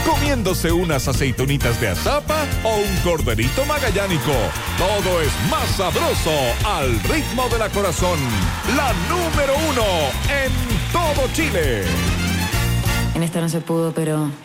comiéndose unas aceitunitas de azapa o un corderito magallánico. Todo es más sabroso al ritmo de la Corazón. La número 1 en todo Chile. En esta no se pudo, pero